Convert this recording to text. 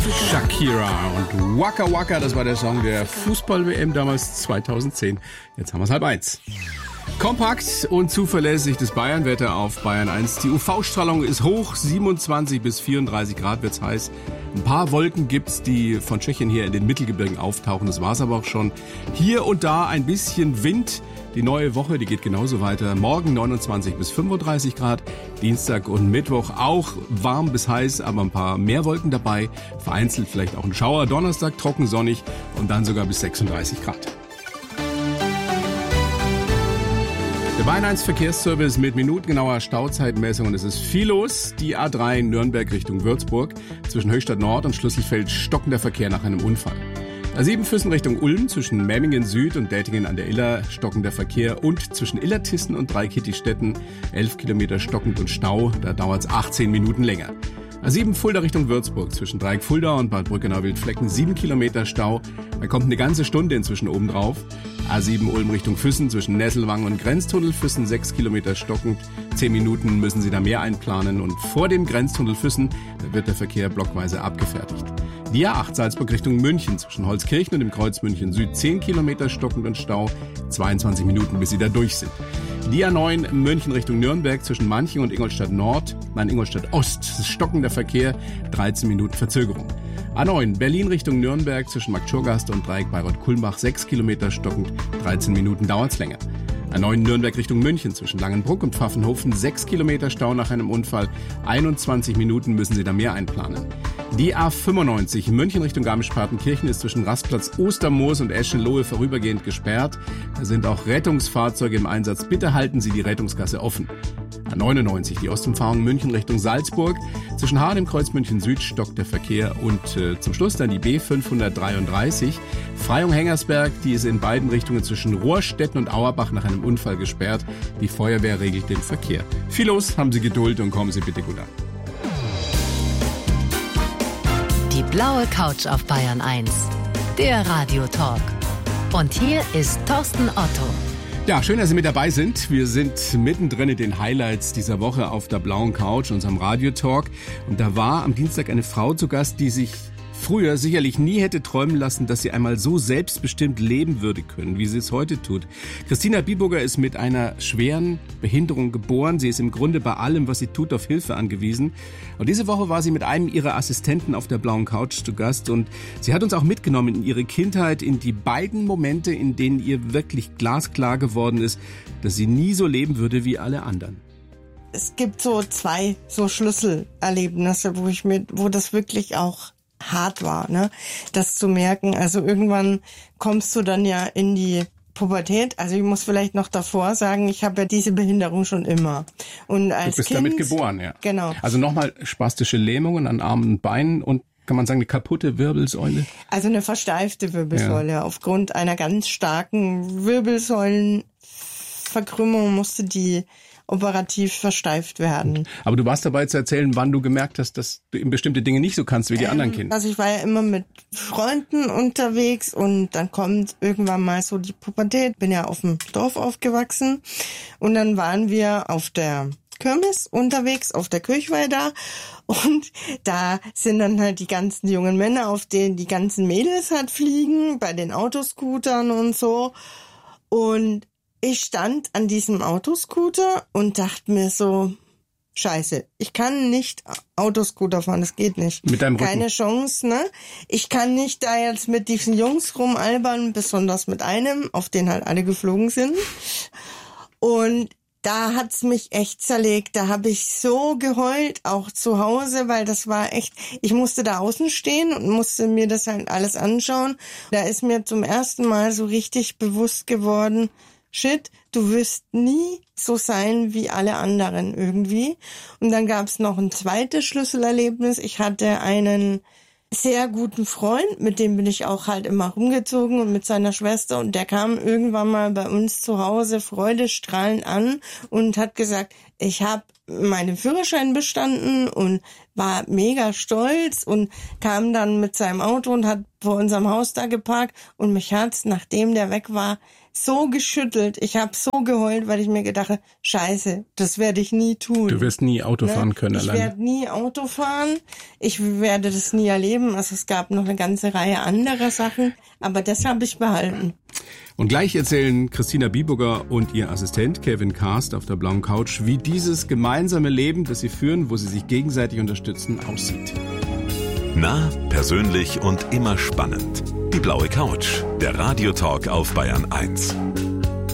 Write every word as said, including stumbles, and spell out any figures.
Shakira und Waka Waka, das war der Song der Fußball-W M damals zweitausendzehn. Jetzt haben wir es halb eins. Kompakt und zuverlässig das Bayernwetter auf Bayern eins. Die U V-Strahlung ist hoch, siebenundzwanzig bis vierunddreißig Grad wird's heiß. Ein paar Wolken gibt's, die von Tschechien hier in den Mittelgebirgen auftauchen. Das war's aber auch schon. Hier und da ein bisschen Wind. Die neue Woche, die geht genauso weiter. Morgen neunundzwanzig bis fünfunddreißig Grad. Dienstag und Mittwoch auch warm bis heiß, aber ein paar mehr Wolken dabei. Vereinzelt vielleicht auch ein Schauer. Donnerstag trocken, sonnig und dann sogar bis sechsunddreißig Grad. Der Bayern eins Verkehrsservice mit minutengenauer Stauzeitmessung und es ist viel los. Die A drei Nürnberg Richtung Würzburg. Zwischen Höchstadt Nord und Schlüsselfeld stockender Verkehr nach einem Unfall. A sieben Füssen Richtung Ulm, zwischen Memmingen Süd und Dätingen an der Iller stockender Verkehr und zwischen Illertissen und Dreikittistetten elf Kilometer stockend und Stau, da dauert es achtzehn Minuten länger. A sieben Fulda Richtung Würzburg, zwischen Dreieck Fulda und Bad Brückenau-Wildflecken sieben Kilometer Stau, da kommt eine ganze Stunde inzwischen oben drauf. A sieben Ulm Richtung Füssen, zwischen Nesselwang und Grenztunnel Füssen sechs Kilometer stockend, zehn Minuten müssen Sie da mehr einplanen und vor dem Grenztunnel Füssen, da wird der Verkehr blockweise abgefertigt. Die A acht Salzburg Richtung München, zwischen Holzkirchen und dem Kreuz München Süd zehn Kilometer stockend und Stau, zweiundzwanzig Minuten, bis Sie da durch sind. Die A neun München Richtung Nürnberg, zwischen Manching und Ingolstadt Nord, nein, Ingolstadt Ost, stockender Verkehr, dreizehn Minuten Verzögerung. A neun Berlin Richtung Nürnberg, zwischen Marktschurgast und Dreieck Bayreuth-Kulmbach sechs Kilometer stockend, dreizehn Minuten dauert's länger. A neun Nürnberg Richtung München, zwischen Langenbruck und Pfaffenhofen sechs Kilometer Stau nach einem Unfall, einundzwanzig Minuten müssen Sie da mehr einplanen. Die A fünfundneunzig München Richtung Garmisch-Partenkirchen ist zwischen Rastplatz Ostermoos und Eschenlohe vorübergehend gesperrt. Da sind auch Rettungsfahrzeuge im Einsatz. Bitte halten Sie die Rettungsgasse offen. A neunundneunzig die Ostumfahrung München Richtung Salzburg. Zwischen Hahn im Kreuz München Süd stockt der Verkehr und äh, zum Schluss dann die B fünfhundertdreiunddreißig. Freyung-Hengersberg, die ist in beiden Richtungen zwischen Rohrstetten und Auerbach nach einem Unfall gesperrt. Die Feuerwehr regelt den Verkehr. Viel los, haben Sie Geduld und kommen Sie bitte gut an. Die blaue Couch auf Bayern eins, der Radiotalk. Und hier ist Thorsten Otto. Ja, schön, dass Sie mit dabei sind. Wir sind mittendrin in den Highlights dieser Woche auf der blauen Couch, unserem Radiotalk. Und da war am Dienstag eine Frau zu Gast, die sich früher sicherlich nie hätte träumen lassen, dass sie einmal so selbstbestimmt leben würde können, wie sie es heute tut. Christina Biburger ist mit einer schweren Behinderung geboren. Sie ist im Grunde bei allem, was sie tut, auf Hilfe angewiesen. Und diese Woche war sie mit einem ihrer Assistenten auf der blauen Couch zu Gast. Und sie hat uns auch mitgenommen in ihre Kindheit, in die beiden Momente, in denen ihr wirklich glasklar geworden ist, dass sie nie so leben würde wie alle anderen. Es gibt so zwei so Schlüsselerlebnisse, wo ich mit, wo das wirklich auch hart war, ne, das zu merken. Also irgendwann kommst du dann ja in die Pubertät. Also ich muss vielleicht noch davor sagen, ich habe ja diese Behinderung schon immer. Und als du bist Kind, damit geboren, ja. Genau. Also nochmal spastische Lähmungen an Armen und Beinen und kann man sagen, eine kaputte Wirbelsäule? Also eine versteifte Wirbelsäule. Ja. Aufgrund einer ganz starken Wirbelsäulenverkrümmung musste die operativ versteift werden. Aber du warst dabei zu erzählen, wann du gemerkt hast, dass du eben bestimmte Dinge nicht so kannst wie die ähm, anderen Kinder. Also ich war ja immer mit Freunden unterwegs und dann kommt irgendwann mal so die Pubertät. Bin ja auf dem Dorf aufgewachsen und dann waren wir auf der Kirmes unterwegs, auf der Kirchweih da und da sind dann halt die ganzen jungen Männer, auf denen die ganzen Mädels halt fliegen, bei den Autoscootern und so. Und ich stand an diesem Autoscooter und dachte mir so, scheiße, ich kann nicht Autoscooter fahren, das geht nicht. Mit deinem Rücken. Keine Chance, ne? Ich kann nicht da jetzt mit diesen Jungs rumalbern, besonders mit einem, auf den halt alle geflogen sind. Und da hat's mich echt zerlegt. Da habe ich so geheult, auch zu Hause, weil das war echt, ich musste da außen stehen und musste mir das halt alles anschauen. Da ist mir zum ersten Mal so richtig bewusst geworden, shit, du wirst nie so sein wie alle anderen irgendwie. Und dann gab's noch ein zweites Schlüsselerlebnis. Ich hatte einen sehr guten Freund, mit dem bin ich auch halt immer rumgezogen und mit seiner Schwester. Und der kam irgendwann mal bei uns zu Hause freudestrahlend an und hat gesagt, ich habe meinen Führerschein bestanden und war mega stolz und kam dann mit seinem Auto und hat vor unserem Haus da geparkt und mich hat's, nachdem der weg war, so geschüttelt. Ich habe so geheult, weil ich mir gedacht habe, scheiße, das werde ich nie tun. Du wirst nie Auto fahren ne? können ich alleine. Ich werde nie Auto fahren. Ich werde das nie erleben. Also es gab noch eine ganze Reihe anderer Sachen, aber das habe ich behalten. Und gleich erzählen Christina Biburger und ihr Assistent Kevin Karst auf der blauen Couch, wie dieses gemeinsame Leben, das sie führen, wo sie sich gegenseitig unterstützen, aussieht. Nah, persönlich und immer spannend. Die blaue Couch, der Radiotalk auf Bayern eins.